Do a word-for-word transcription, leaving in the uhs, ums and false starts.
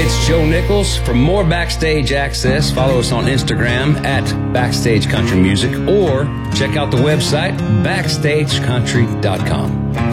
it's Joe Nichols. For more Backstage access, follow us on Instagram at Backstage Country Music or check out the website backstage country dot com.